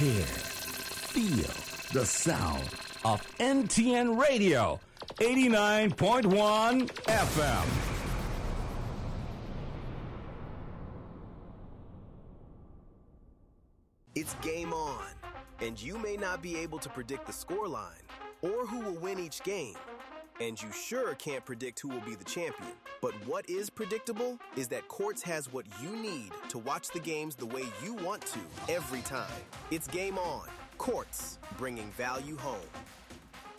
hear, feel the sound of NTN Radio, 89.1 FM. It's game on, and you may not be able to predict the scoreline or who will win each game. And you sure can't predict who will be the champion. But what is predictable is that Quartz has what you need to watch the games the way you want to every time. It's game on. Quartz, bringing value home.